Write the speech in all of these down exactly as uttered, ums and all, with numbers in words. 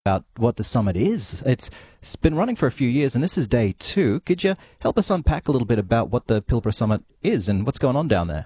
about what the summit is. It's, it's been running for a few years, and this is day two. Could you help us unpack a little bit about what the Pilbara Summit is and what's going on down there?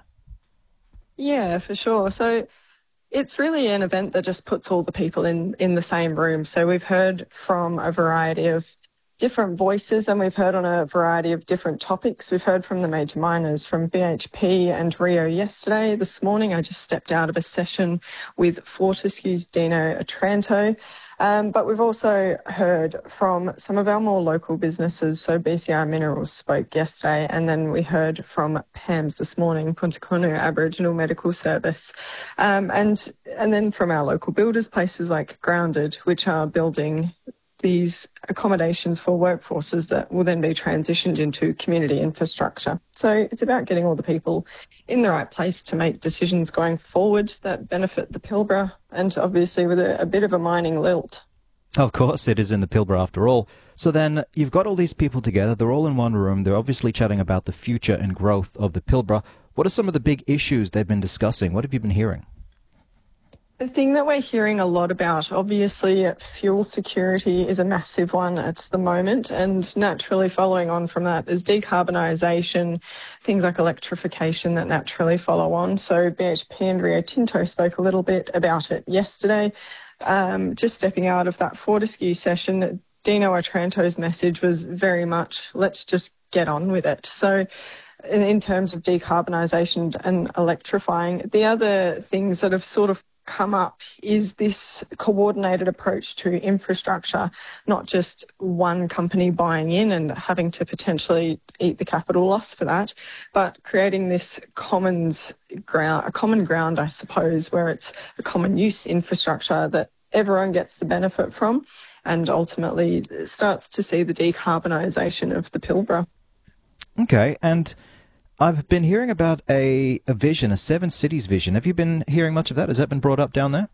Yeah, for sure. So it's really an event that just puts all the people in, in the same room. So we've heard from a variety of different voices, and we've heard on a variety of different topics. We've heard from the major miners, from B H P and Rio yesterday. This morning I just stepped out of a session with Fortescue's Dino Otranto. Um, but we've also heard from some of our more local businesses. So B C R Minerals spoke yesterday, and then we heard from P A M S this morning, Punta Konu Aboriginal Medical Service, um, and and then from our local builders, places like Grounded, which are building these accommodations for workforces that will then be transitioned into community infrastructure. So it's about getting all the people in the right place to make decisions going forward that benefit the Pilbara, and obviously with a, a bit of a mining lilt. Of course, it is in the Pilbara after all. So then you've got all these people together, they're all in one room, they're obviously chatting about the future and growth of the Pilbara. What are some of the big issues they've been discussing? What have you been hearing? The thing that we're hearing a lot about, obviously fuel security is a massive one at the moment, and naturally following on from that is decarbonisation, things like electrification that naturally follow on. So B H P and Rio Tinto spoke a little bit about it yesterday. Um, just stepping out of that Fortescue session, Dino Otranto's message was very much, let's just get on with it. So in terms of decarbonisation and electrifying, the other things that have sort of come up is this coordinated approach to infrastructure, not just one company buying in and having to potentially eat the capital loss for that, but creating this commons ground, a common ground, I suppose, where it's a common use infrastructure that everyone gets the benefit from, and ultimately starts to see the decarbonisation of the Pilbara. Okay, and I've been hearing about a, a vision, a Seven Cities vision. Have you been hearing much of that? Has that been brought up down there?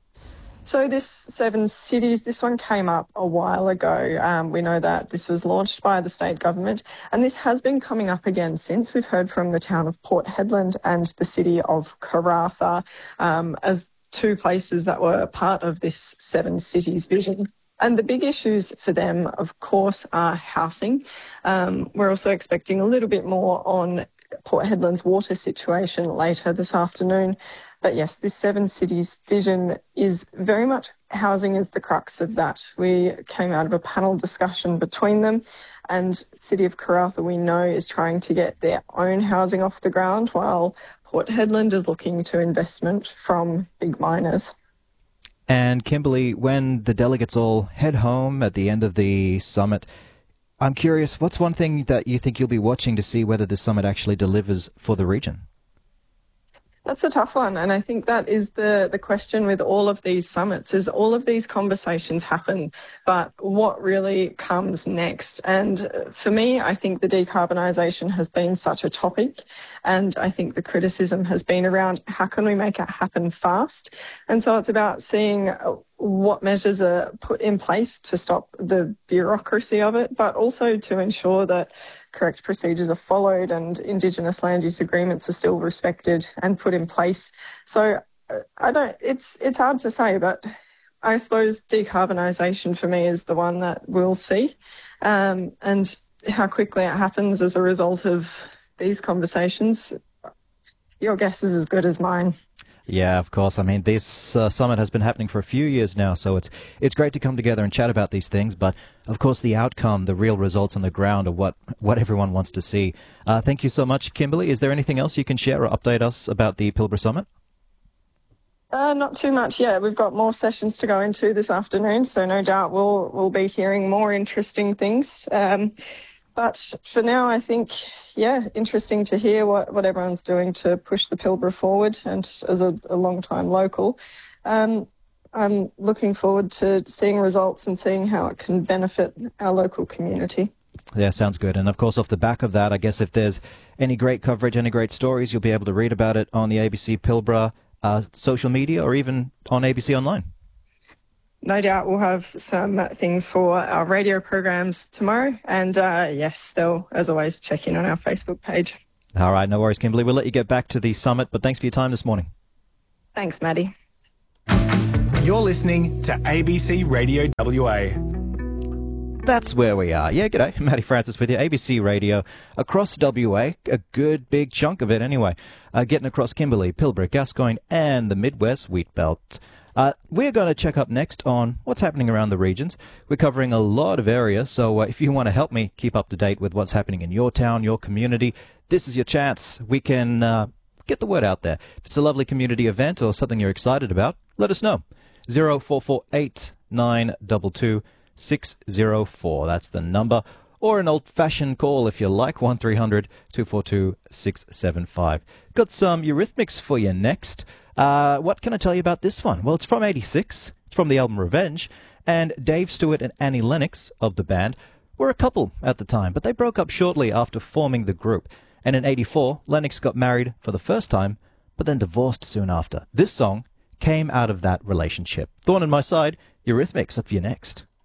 So this Seven Cities, this one came up a while ago. Um, we know that this was launched by the state government, and this has been coming up again since. We've heard from the town of Port Hedland and the city of Karratha um, as two places that were part of this Seven Cities vision. And the big issues for them, of course, are housing. Um, we're also expecting a little bit more on Port Hedland's water situation later this afternoon. But yes, this Seven Cities vision is very much housing is the crux of that. We came out of a panel discussion between them, and City of Karratha, we know, is trying to get their own housing off the ground, while Port Hedland is looking to investment from big miners. And Kimberly, when the delegates all head home at the end of the summit, I'm curious, what's one thing that you think you'll be watching to see whether the summit actually delivers for the region? That's a tough one, and I think that is the, the question with all of these summits, is all of these conversations happen, but what really comes next? And for me, I think the decarbonisation has been such a topic, and I think the criticism has been around how can we make it happen fast? And so it's about seeing what measures are put in place to stop the bureaucracy of it, but also to ensure that correct procedures are followed and Indigenous land use agreements are still respected and put in place. So I don't, it's it's hard to say, but I suppose decarbonisation for me is the one that we'll see, um, and how quickly it happens as a result of these conversations, your guess is as good as mine. Yeah, of course. I mean, this uh, summit has been happening for a few years now, so it's it's great to come together and chat about these things. But, of course, the outcome, the real results on the ground are what, what everyone wants to see. Uh, thank you so much, Kimberly. Is there anything else you can share or update us about the Pilbara Summit? Uh, not too much yet. We've got more sessions to go into this afternoon, so no doubt we'll, we'll be hearing more interesting things. Um, But for now, I think, yeah, interesting to hear what, what everyone's doing to push the Pilbara forward. And as a, a long-time local, um, I'm looking forward to seeing results and seeing how it can benefit our local community. Yeah, sounds good. And, of course, off the back of that, I guess if there's any great coverage, any great stories, you'll be able to read about it on the A B C Pilbara uh, social media or even on A B C Online. No doubt we'll have some things for our radio programs tomorrow. And uh, yes, they'll, as always, check in on our Facebook page. All right, no worries, Kimberly. We'll let you get back to the summit, but thanks for your time this morning. Thanks, Maddie. You're listening to A B C Radio W A. That's where we are. Yeah, g'day. Matty Francis with you. A B C Radio across W A. A good big chunk of it anyway. Uh, getting across Kimberley, Pilbara, Gascoyne and the Midwest Wheat Belt. Uh, we're going to check up next on what's happening around the regions. We're covering a lot of areas, so uh, if you want to help me keep up to date with what's happening in your town, your community, this is your chance. We can uh, get the word out there. If it's a lovely community event or something you're excited about, let us know. zero four four eight nine two two six zero four. That's the number. Or an old-fashioned call if you like, one three hundred two four two six seven five. Got some Eurythmics for you next. Uh, what can I tell you about this one? Well, it's from eighty-six. It's from the album Revenge. And Dave Stewart and Annie Lennox of the band were a couple at the time, but they broke up shortly after forming the group. And in eighty-four, Lennox got married for the first time, but then divorced soon after. This song came out of that relationship. Thorn in My Side, Eurythmics up for you next.